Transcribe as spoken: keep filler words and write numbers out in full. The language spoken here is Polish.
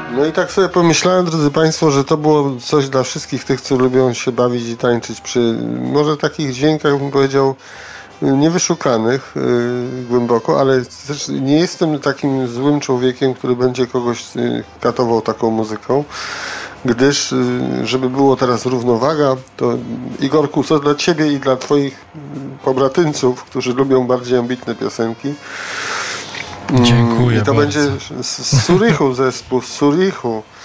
No i tak sobie pomyślałem, drodzy Państwo, że to było coś dla wszystkich tych, co lubią się bawić i tańczyć przy może takich dźwiękach, bym powiedział, niewyszukanych yy, głęboko, ale też nie jestem takim złym człowiekiem, który będzie kogoś yy, katował taką muzyką, gdyż yy, żeby było teraz równowaga, to Igorku, co dla Ciebie i dla Twoich pobratyńców, którzy lubią bardziej ambitne piosenki. Dziękuję I to bardzo. będzie z Zurichu, zespół z Zurichu.